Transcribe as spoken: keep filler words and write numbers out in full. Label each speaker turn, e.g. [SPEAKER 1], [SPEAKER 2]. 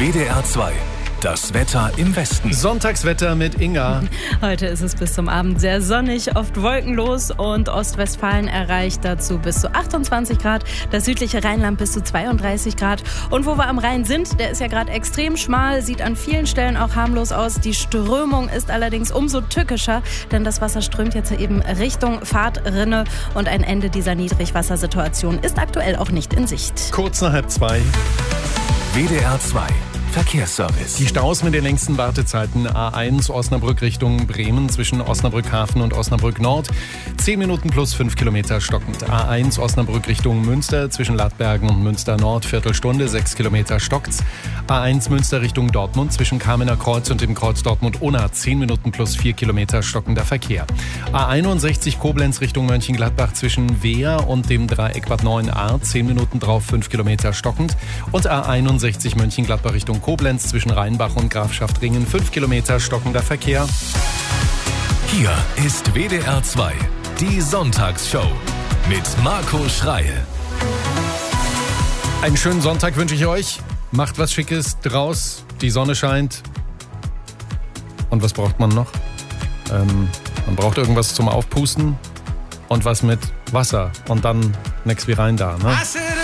[SPEAKER 1] W D R zwei. Das Wetter im Westen.
[SPEAKER 2] Sonntagswetter mit Inga.
[SPEAKER 3] Heute ist es bis zum Abend sehr sonnig, oft wolkenlos und Ostwestfalen erreicht dazu bis zu achtundzwanzig Grad, das südliche Rheinland bis zu zweiunddreißig Grad. Und wo wir am Rhein sind, der ist ja gerade extrem schmal, sieht an vielen Stellen auch harmlos aus. Die Strömung ist allerdings umso tückischer, denn das Wasser strömt jetzt eben Richtung Fahrtrinne und ein Ende dieser Niedrigwassersituation ist aktuell auch nicht in Sicht.
[SPEAKER 2] Kurz nach halb zwei.
[SPEAKER 1] W D R zwei. Verkehrsservice.
[SPEAKER 2] Die Staus mit den längsten Wartezeiten. A eins Osnabrück Richtung Bremen zwischen Osnabrück Hafen und Osnabrück Nord. zehn Minuten plus fünf Kilometer stockend. A eins Osnabrück Richtung Münster zwischen Ladbergen und Münster Nord. Viertelstunde, sechs Kilometer stockt's. A eins Münster Richtung Dortmund zwischen Kamener Kreuz und dem Kreuz Dortmund-Unna. zehn Minuten plus vier Kilometer stockender Verkehr. A einundsechzig Koblenz Richtung Mönchengladbach zwischen Wehr und dem Dreieck Bad neun a. zehn Minuten drauf, fünf Kilometer stockend. Und A einundsechzig Mönchengladbach Richtung Koblenz zwischen Rheinbach und Grafschaft-Ringen. fünf Kilometer stockender Verkehr.
[SPEAKER 1] Hier ist W D R zwei. Die Sonntagsshow mit Marco Schreil.
[SPEAKER 2] Einen schönen Sonntag wünsche ich euch. Macht was Schickes draus. Die Sonne scheint. Und was braucht man noch? Ähm, man braucht irgendwas zum Aufpusten und was mit Wasser. Und dann nix wie rein da, ne?